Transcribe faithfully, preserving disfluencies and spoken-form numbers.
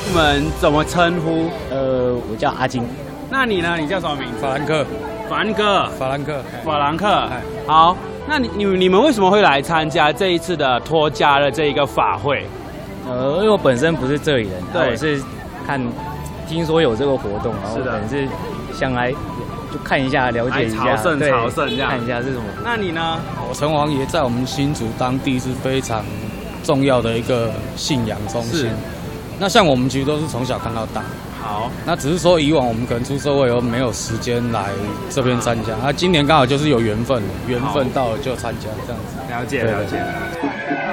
你们怎么称呼？ 呃，我叫阿金。 那你呢？你叫什么名字？ 法兰克。 法兰克。 法兰克。 法兰克。好，那你你你们为什么会来参加这一次的脱痂的这一个法会？ 呃，因为我本身不是这里人， 对， 我是看听说有这个活动，然后可能是想来就看一下，了解一下， 朝圣朝圣这样， 看一下是什么。 那你呢？ 我城隍爷在我们新竹当地是非常重要的一个信仰中心。那像我们其实都是从小看到大。 好， 那只是说以往我们可能出社会以后没有时间来这边参加，那、啊、今年刚好就是有缘分，缘分到了就参加这样子。 了解了解。